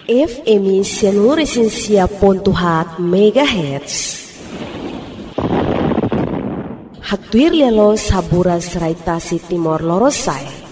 FM Sianuresinsia.hat MHz. Hagtuir lelo saburas raitasi Timor Lorosai.